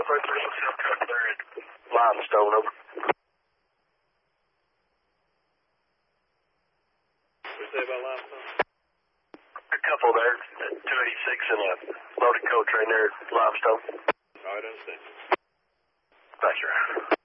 Southwest 3 truck there at Limestone, over. What you say about Limestone? A couple there at 286 and a loaded coach right there at Limestone. All right, I understand. Thanks, sir.